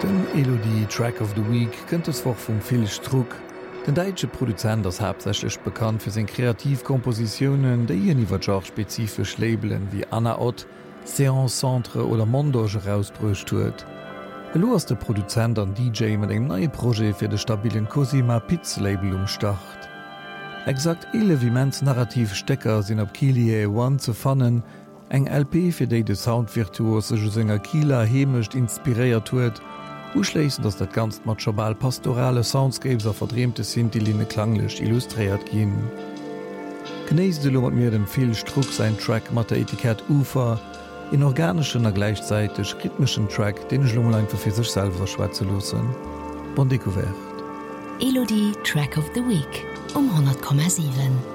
Den Elodie Track of the Week kënnt es woch vum Phil Struck. Den deitsche Produzent ass hauptsächlech bekannt fir sinn Kreativkompositionen, déi iwwer spezifisch Labelen wie Anna Ott, Séance Centre oder Mondoge rausbrucht huet. Lo ass de Produzent an DJ mat eng neue Projekt fir de stabilen Cosima Pitz Label umstart. Exakt 11 immens narrativ Stecker sinn op Kilie One ze fannen, eng LP fir déi de Soundvirtuose jo senger Kieler hemecht inspiriert huet, uschleessen dats dat ganz mat schobal pastorale Soundscapes a verdreemte Sintiline klanglech illustriert ginn. Gnéisde lo mat mir dem Phil Struck sein Track mat der Etikett Ufer, in organischen a gleichzeitig rhythmischen Track, den Schlummerlein fir sech selber schwäze losen. Bon Découvert. Elodie Track of the Week 100,7.